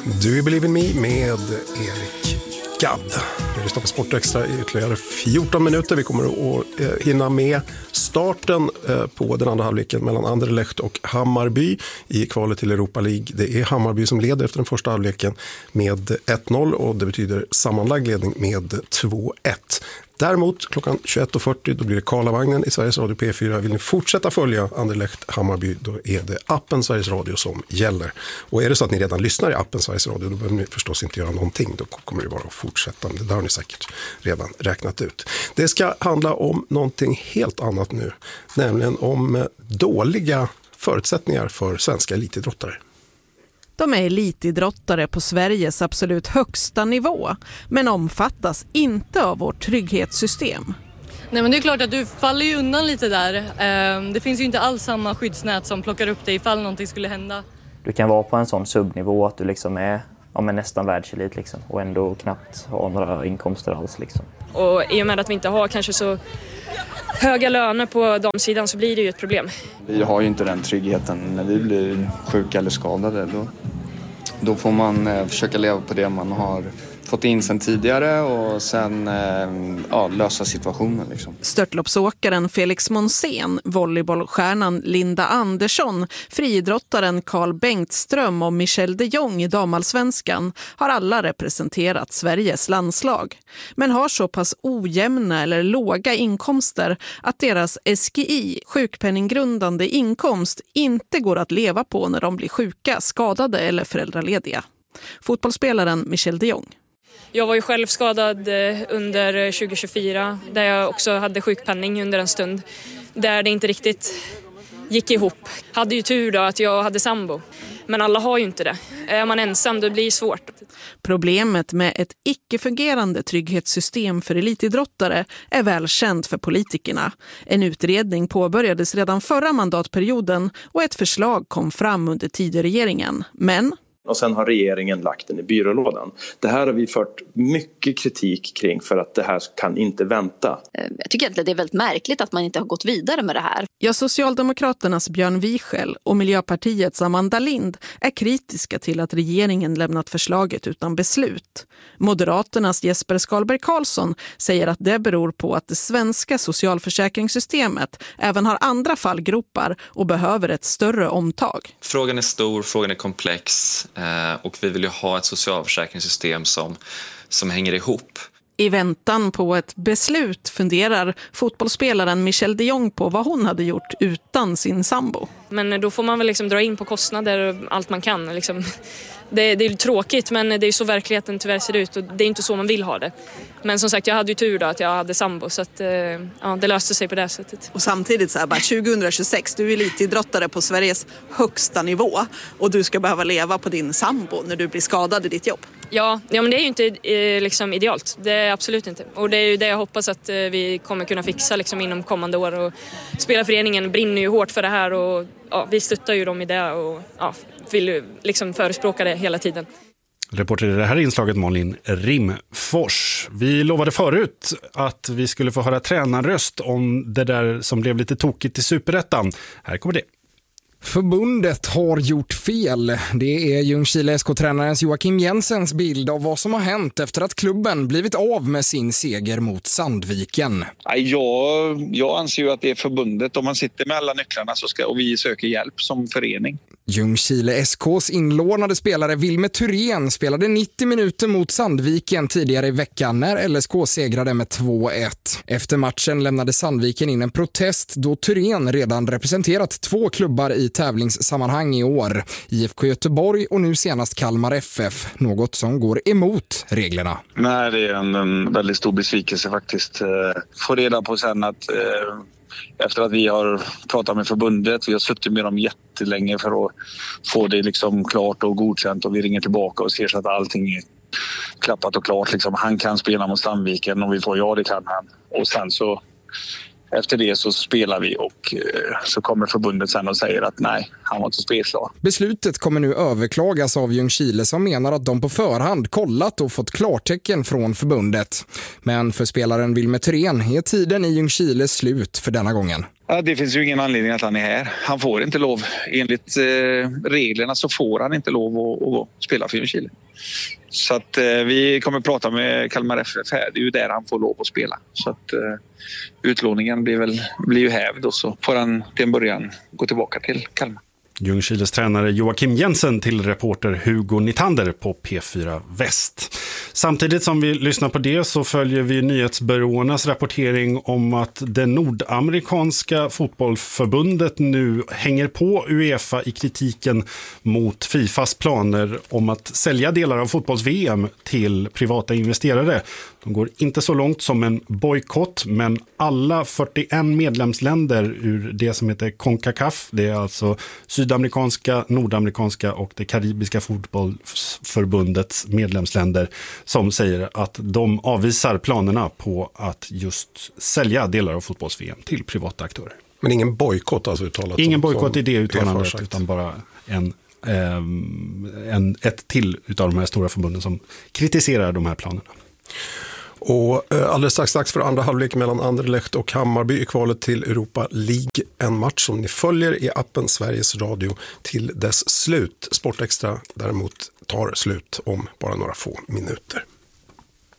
Du är Believe in Me med Erik Gadd. Vi lyssnar på Sportextra i ytterligare 14 minuter. Vi kommer att hinna med starten på den andra halvleken mellan Anderlecht och Hammarby i kvalet till Europa League. Det är Hammarby som leder efter den första halvleken med 1-0 och det betyder sammanlagd ledning med 2-1. Däremot klockan 21.40 då blir det Karlavagnen i Sveriges Radio P4. Vill ni fortsätta följa Anderlecht Hammarby, då är det appen Sveriges Radio som gäller. Och är det så att ni redan lyssnar i appen Sveriges Radio, då behöver ni förstås inte göra någonting. Då kommer det bara att fortsätta. Men det där har ni säkert redan räknat ut. Det ska handla om någonting helt annat nu. Nämligen om dåliga förutsättningar för svenska elitidrottare. De är elitidrottare på Sveriges absolut högsta nivå, men omfattas inte av vårt trygghetssystem. Nej, men det är klart att du faller ju undan lite där. Det finns ju inte alls samma skyddsnät som plockar upp dig ifall någonting skulle hända. Du kan vara på en sån subnivå att du liksom är nästan världselit liksom, och ändå knappt ha några inkomster alls. Liksom. Och i och med att vi inte har kanske så höga löner på de sidan så blir det ju ett problem. Vi har ju inte den tryggheten när vi blir sjuka eller skadade. Då får man försöka leva på det man har fått in sen tidigare och sen lösa situationen. Liksom. Störtloppsåkaren Felix Monsén, volleybollstjärnan Linda Andersson, friidrottaren Carl Bengtström och Michel de Jong i damallsvenskan har alla representerat Sveriges landslag. Men har så pass ojämna eller låga inkomster att deras SGI, sjukpenninggrundande inkomst, inte går att leva på när de blir sjuka, skadade eller föräldralediga. Fotbollsspelaren Michel de Jong. Jag var ju själv skadad under 2024 där jag också hade sjukpenning under en stund. Där det inte riktigt gick ihop. Hade ju tur då att jag hade sambo. Men alla har ju inte det. Är man ensam då blir det svårt. Problemet med ett icke-fungerande trygghetssystem för elitidrottare är välkänt för politikerna. En utredning påbörjades redan förra mandatperioden och ett förslag kom fram under Tidöregeringen. Men och sen har regeringen lagt den i byrålådan. Det här har vi fört mycket kritik kring för att det här kan inte vänta. Jag tycker att det är väldigt märkligt att man inte har gått vidare med det här. Ja, Socialdemokraternas Björn Wiechel och Miljöpartiets Amanda Lind är kritiska till att regeringen lämnat förslaget utan beslut. Moderaternas Jesper Skalberg Karlsson säger att det beror på att det svenska socialförsäkringssystemet även har andra fallgropar och behöver ett större omtag. Frågan är stor, frågan är komplex. Och vi vill ju ha ett socialförsäkringssystem som hänger ihop. I väntan på ett beslut funderar fotbollsspelaren Michel de Jong på vad hon hade gjort utan sin sambo. Men då får man väl liksom dra in på kostnader och allt man kan. Liksom. Det är tråkigt, men det är så verkligheten tyvärr ser ut och det är inte så man vill ha det. Men som sagt, jag hade ju tur då att jag hade sambo så att det löste sig på det sättet. Och samtidigt så här, bara 2026, du är elitidrottare på Sveriges högsta nivå och du ska behöva leva på din sambo när du blir skadad i ditt jobb. Ja men det är ju inte liksom idealt, det är absolut inte. Och det är ju det jag hoppas att vi kommer kunna fixa liksom inom kommande år. Och spelarföreningen brinner ju hårt för det här och vi stöttar ju dem i det och vill ju liksom förespråka det hela tiden. Reporter i det här inslaget Malin Rimfors. Vi lovade förut att vi skulle få höra tränarröst om det där som blev lite tokigt i Superettan. Här kommer det. Förbundet har gjort fel. Det är Ljungskile SK-tränarens Joakim Jensens bild av vad som har hänt efter att klubben blivit av med sin seger mot Sandviken. Jag anser ju att det är förbundet. Om man sitter med alla nycklarna och vi söker hjälp som förening. Ljungskile SKs inlånade spelare Wilmer Thyrén spelade 90 minuter mot Sandviken tidigare i veckan när LSK segrade med 2-1. Efter matchen lämnade Sandviken in en protest då Thyrén redan representerat 2 klubbar i tävlingssammanhang i år. IFK Göteborg och nu senast Kalmar FF, något som går emot reglerna. Nej, det är en väldigt stor besvikelse faktiskt. Få reda på sen att efter att vi har pratat med förbundet, vi har suttit med dem jättelänge för att få det liksom klart och godkänt och vi ringer tillbaka och ser så att allting är klappat och klart. Liksom. Han kan spela mot Sandviken och vi får det kan han. Och sen så efter det så spelar vi och så kommer förbundet sen och säger att nej, han var inte spelklar. Beslutet kommer nu överklagas av Ljungskile som menar att de på förhand kollat och fått klartecken från förbundet. Men för spelaren Wilmer Thyrén är tiden i Ljungskile slut för denna gången. Ja, det finns ju ingen anledning att han är här. Han får inte lov. Enligt reglerna så får han inte lov att spela för Ljungskile. Så att vi kommer prata med Kalmar FF här. Det är ju där han får lov att spela. Så att utlåningen blir ju hävd och så får han till en början gå tillbaka till Kalmar. Ljungskiles tränare Joakim Jensen till reporter Hugo Nitander på P4 Väst. Samtidigt som vi lyssnar på det så följer vi nyhetsbyråernas rapportering om att det nordamerikanska fotbollsförbundet nu hänger på UEFA i kritiken mot FIFAs planer om att sälja delar av fotbolls-VM till privata investerare. De går inte så långt som en bojkott, men alla 41 medlemsländer ur det som heter CONCACAF, det är alltså sydamerikanska, nordamerikanska och det karibiska fotbollsförbundets medlemsländer, som säger att de avvisar planerna på att just sälja delar av fotbolls-VM till privata aktörer. Men ingen bojkott alltså uttalat? Ingen bojkott i det uttalandet, utan bara ett till utav de här stora förbunden som kritiserar de här planerna. Och alldeles strax dags för andra halvlek mellan Anderlecht och Hammarby i kvalet till Europa League. En match som ni följer i appen Sveriges Radio till dess slut. Sportextra däremot tar slut om bara några få minuter.